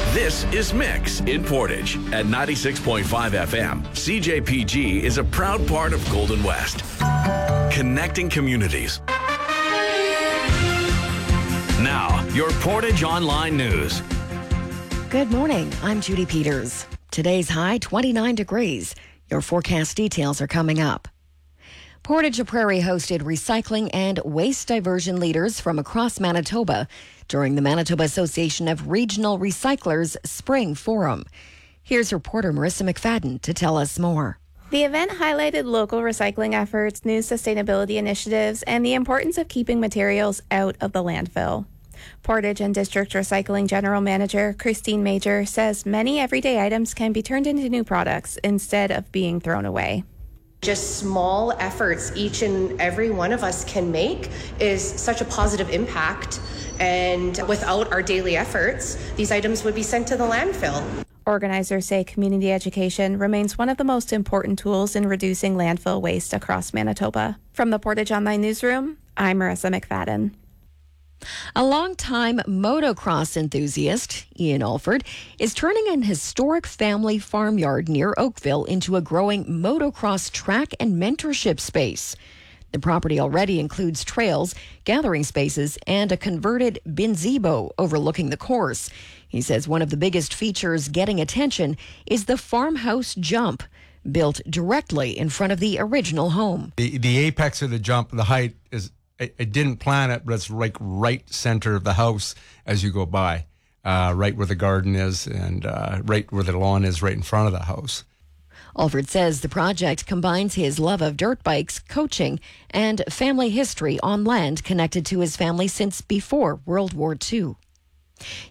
This is Mix in Portage at 96.5 FM. CJPG is a proud part of Golden West, connecting communities. Now, your Portage Online News. Good morning. I'm Judy Peters. Today's high, 29 degrees. Your forecast details are coming up. Portage Prairie hosted recycling and waste diversion leaders from across Manitoba during the Manitoba Association of Regional Recyclers Spring Forum. Here's reporter Marissa McFadden to tell us more. The event highlighted local recycling efforts, new sustainability initiatives, and the importance of keeping materials out of the landfill. Portage and District Recycling General Manager Christine Major says many everyday items can be turned into new products instead of being thrown away. Just small efforts each and every one of us can make is such a positive impact, and without our daily efforts, these items would be sent to the landfill. Organizers say community education remains one of the most important tools in reducing landfill waste across Manitoba. From the Portage Online Newsroom, I'm Marissa McFadden. A longtime motocross enthusiast, Ian Alford, is turning an historic family farmyard near Oakville into a growing motocross track and mentorship space. The property already includes trails, gathering spaces, and a converted gazebo overlooking the course. He says one of the biggest features getting attention is the farmhouse jump, built directly in front of the original home. The apex of the jump, the height is, I didn't plan it, but it's like right center of the house as you go by, right where the garden is and right where the lawn is right in front of the house. Alford says the project combines his love of dirt bikes, coaching, and family history on land connected to his family since before World War II.